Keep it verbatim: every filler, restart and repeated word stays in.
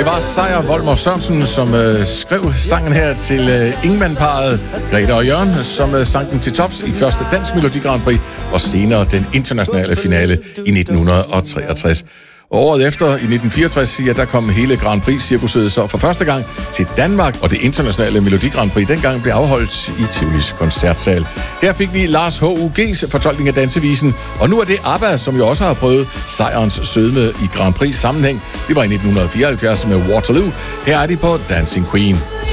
Det var Sejer Volmer Sørensen, som øh, skrev sangen her til øh, Ingemann-parret Grete og Jørgen, som øh, sang den til tops i første Dansk Melodi Grand Prix, og senere den internationale finale i nitten treogtres. Og året efter, i nitten fireogtres, ja, der kom hele Grand Prix-cirkuset så for første gang til Danmark, og det internationale Melodi Grand Prix dengang blev afholdt i Tivolis koncertsal. Her fik vi Lars H U G's fortolkning af dansevisen, og nu er det ABBA, som jo også har prøvet sejrens sødme i Grand Prix-sammenhæng. Det var i nitten fireoghalvfjerds med Waterloo. Her er de på Dancing Queen.